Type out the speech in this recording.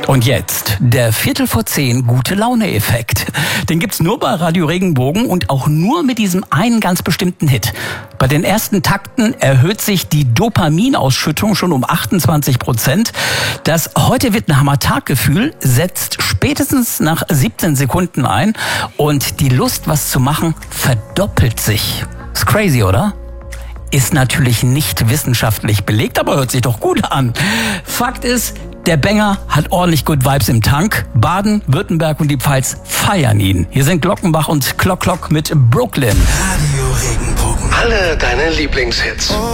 Und jetzt der 9:45 Gute-Laune-Effekt. Den gibt's nur bei Radio Regenbogen und auch nur mit diesem einen ganz bestimmten Hit. Bei den ersten Takten erhöht sich die Dopaminausschüttung schon um 28%. Das "Heute wird ein Hammer-Tag"-Gefühl setzt spätestens nach 17 Sekunden ein und die Lust, was zu machen, verdoppelt sich. Ist crazy, oder? Ist natürlich nicht wissenschaftlich belegt, aber hört sich doch gut an. Fakt ist, der Banger hat ordentlich Good Vibes im Tank. Baden, Württemberg und die Pfalz feiern ihn. Hier sind Glockenbach und Klock Klock mit Brooklyn. Radio Regenbogen. Alle deine Lieblingshits.